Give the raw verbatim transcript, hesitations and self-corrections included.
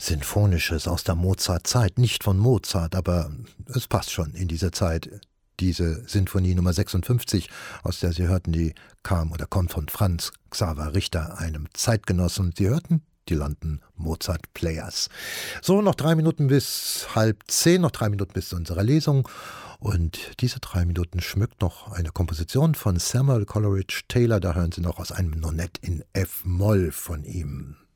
Sinfonisches aus der Mozart-Zeit. Nicht von Mozart, aber es passt schon in diese Zeit. Diese Sinfonie Nummer sechsundfünfzig, aus der Sie hörten, die kam oder kommt von Franz Xaver Richter, einem Zeitgenossen. Sie hörten die London Mozart Players. So, noch drei Minuten bis halb zehn, noch drei Minuten bis zu unserer Lesung. Und diese drei Minuten schmückt noch eine Komposition von Samuel Coleridge Taylor. Da hören Sie noch aus einem Nonett in F-Moll von ihm.